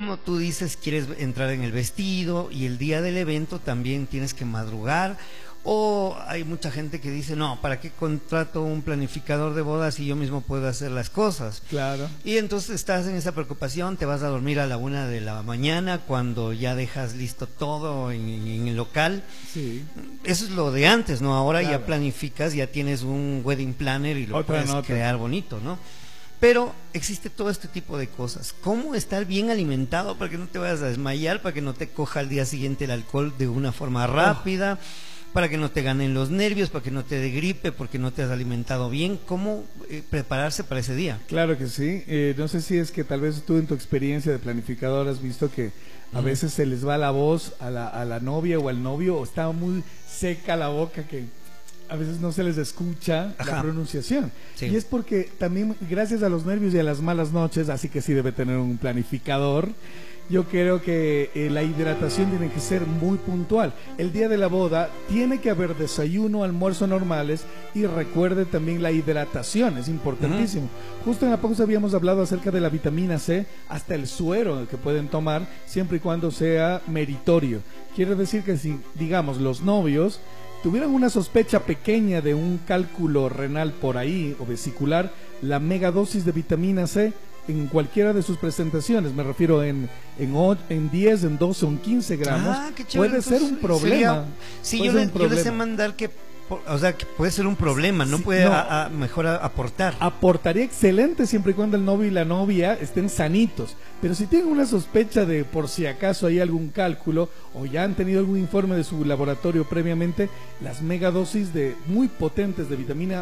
como tú dices, quieres entrar en el vestido y el día del evento también tienes que madrugar. O hay mucha gente que dice, no, ¿para qué contrato un planificador de bodas si yo mismo puedo hacer las cosas? Claro. Y entonces estás en esa preocupación, te vas a dormir a la 1 de la mañana cuando ya dejas listo todo en el local. Sí. Eso es lo de antes, ¿no? Ahora Claro. ya planificas, ya tienes un wedding planner y lo Otra puedes nota. crear bonito, ¿no? Pero existe todo este tipo de cosas. ¿Cómo estar bien alimentado para que no te vayas a desmayar, para que no te coja al día siguiente el alcohol de una forma rápida? Para que no te ganen los nervios, para que no te dé gripe, porque no te has alimentado bien. ¿Cómo prepararse para ese día? Claro que sí. No sé si es que tal vez tú en tu experiencia de planificador has visto que a veces se les va la voz a la novia o al novio, o está muy seca la boca, que a veces no se les escucha la pronunciación. Sí. Y es porque también gracias a los nervios y a las malas noches, así que sí debe tener un planificador. Yo creo que la hidratación tiene que ser muy puntual. El día de la boda tiene que haber desayuno, almuerzo normales, y recuerde también la hidratación, es importantísimo. Justo en la pausa habíamos hablado acerca de la vitamina C, hasta el suero que pueden tomar, siempre y cuando sea meritorio. Quiere decir que si, digamos, los novios tuvieran una sospecha pequeña de un cálculo renal por ahí o vesicular, la megadosis de vitamina C en cualquiera de sus presentaciones, me refiero en 10, en 12 o en 15 gramos, qué chévere. puede ser un problema. Sí, yo les sé mandar que, o sea, que puede ser un problema, no Sí, puede no. mejor aportar. Aportaría excelente siempre y cuando el novio y la novia estén sanitos, pero si tienen una sospecha de por si acaso hay algún cálculo o ya han tenido algún informe de su laboratorio previamente, las megadosis de muy potentes de vitamina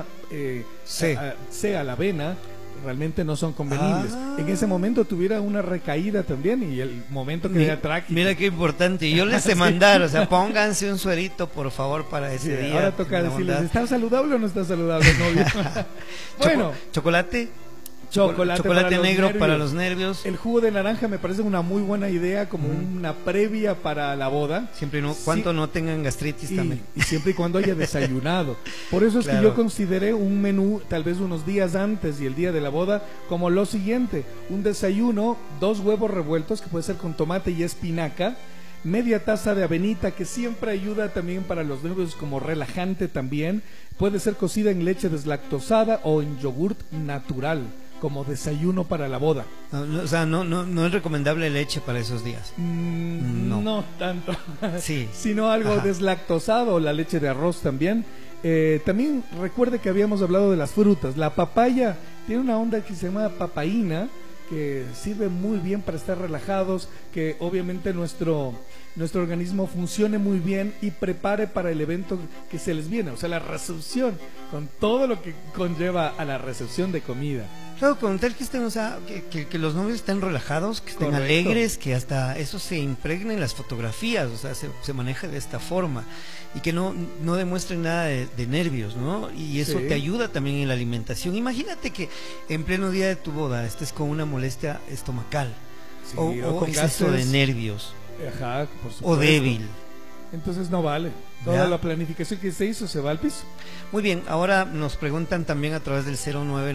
C a la avena realmente no son convenibles. En ese momento tuviera una recaída también y el momento que era trágico. Mira qué importante, yo les sé mandar, o sea, pónganse un suerito por favor para ese día. Ahora toca decirles, ¿está saludable o no está saludable, novio? Bueno, chocolate chocolate negro para los nervios. El jugo de naranja me parece una muy buena idea como una previa para la boda. Siempre y cuando no tengan gastritis también. Y siempre y cuando haya desayunado. Por eso es que yo consideré un menú tal vez unos días antes y el día de la boda como lo siguiente: un desayuno, 2 huevos revueltos que puede ser con tomate y espinaca, media taza de avenita que siempre ayuda también para los nervios como relajante también, puede ser cocida en leche deslactosada o en yogurt natural como desayuno para la boda. O sea, no es recomendable leche para esos días. No tanto. Sí. Sino algo deslactosado, o la leche de arroz también. También recuerde que habíamos hablado de las frutas. La papaya tiene una onda que se llama papaína, que sirve muy bien para estar relajados, que obviamente nuestro organismo funcione muy bien y prepare para el evento que se les viene, o sea, la recepción, con todo lo que conlleva a la recepción de comida. Claro, con tal que estén, o sea, que los novios estén relajados, que estén alegres, que hasta eso se impregne en las fotografías, o sea, se maneja de esta forma y que no demuestren nada de nervios, ¿no? Y eso te ayuda también en la alimentación. Imagínate que en pleno día de tu boda estés con una molestia estomacal o con exceso de nervios. Ajá, por supuesto. O débil. Entonces no vale. Toda la planificación que se hizo se va al piso. Muy bien, ahora nos preguntan también a través del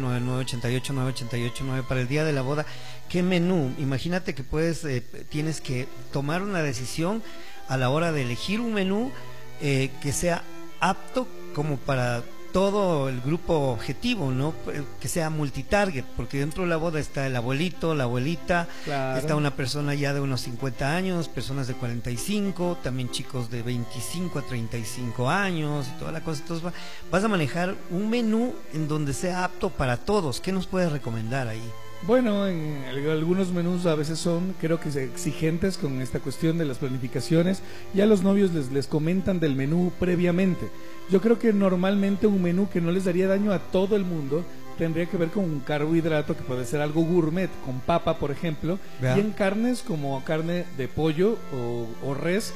0999889889 para el día de la boda, ¿qué menú? Imagínate que tienes que tomar una decisión a la hora de elegir un menú que sea apto como para todo el grupo objetivo, ¿no? Que sea multitarget, porque dentro de la boda está el abuelito, la abuelita, está una persona ya de unos 50 años, personas de 45, también chicos de 25 a 35 años y toda la cosa. Entonces vas a manejar un menú en donde sea apto para todos. ¿Qué nos puedes recomendar ahí? Bueno, en algunos menús a veces son, creo que exigentes con esta cuestión de las planificaciones. Ya los novios les comentan del menú previamente. Yo creo que normalmente un menú que no les daría daño a todo el mundo tendría que ver con un carbohidrato que puede ser algo gourmet, con papa, por ejemplo, y en carnes como carne de pollo o res,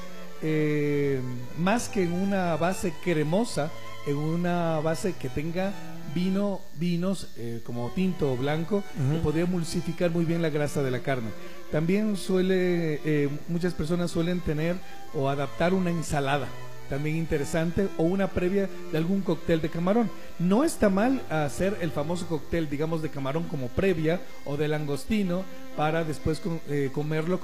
más que en una base cremosa, en una base que tenga vinos como tinto o blanco, que podría emulsificar muy bien la grasa de la carne. También muchas personas suelen tener o adaptar una ensalada, también interesante, o una previa de algún cóctel de camarón. No está mal hacer el famoso cóctel, digamos, de camarón como previa, o de langostino, para después comerlo